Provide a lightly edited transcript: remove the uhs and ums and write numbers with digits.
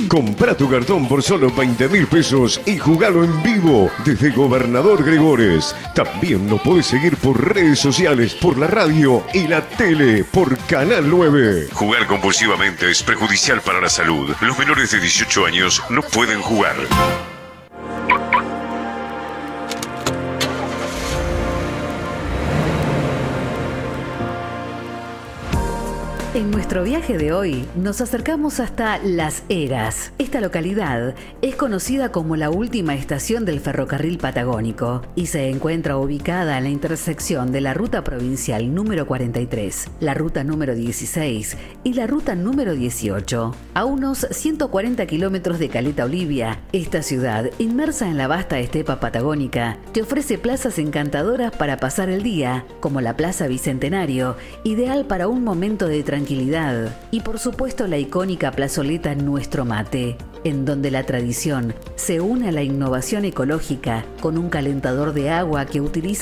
Comprá tu cartón por solo 20.000 pesos y jugalo en vivo desde Gobernador Gregores. También nos podés seguir por redes sociales, por la radio y la tele por Canal 9. Jugar compulsivamente es perjudicial para la salud. Los menores de 18 años no pueden jugar. En nuestro viaje de hoy nos acercamos hasta Las Heras. Esta localidad es conocida como la última estación del ferrocarril patagónico y se encuentra ubicada en la intersección de la ruta provincial número 43, la ruta número 16 y la ruta número 18. A unos 140 kilómetros de Caleta Olivia, esta ciudad, inmersa en la vasta estepa patagónica, te ofrece plazas encantadoras para pasar el día, como la Plaza Bicentenario, ideal para un momento de tranquilidad, y por supuesto la icónica plazoleta Nuestro Mate, en donde la tradición se une a la innovación ecológica con un calentador de agua que utiliza